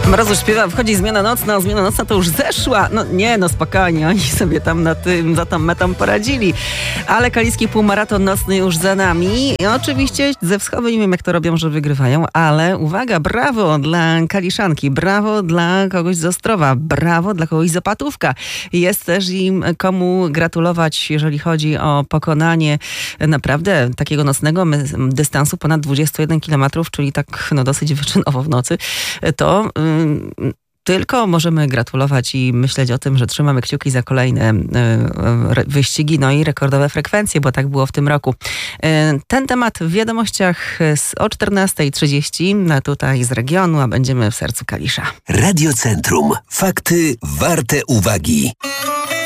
Mrozu śpiewa, wchodzi zmiana nocna to już zeszła. No spokojnie, oni sobie tam za tą metą poradzili. Ale kaliski półmaraton nocny już za nami. I oczywiście ze wschodu nie wiem, jak to robią, że wygrywają, ale uwaga, brawo dla Kaliszanki, brawo dla kogoś z Ostrowa, brawo dla kogoś z Opatówka. Jest też im komu gratulować, jeżeli chodzi o pokonanie naprawdę takiego nocnego dystansu ponad 21 km, czyli tak dosyć wyczynowo w nocy. To tylko możemy gratulować i myśleć o tym, że trzymamy kciuki za kolejne wyścigi, no i rekordowe frekwencje, bo tak było w tym roku. Ten temat w wiadomościach o 14:30 tutaj z regionu, a będziemy w sercu Kalisza. Radio Centrum. Fakty warte uwagi.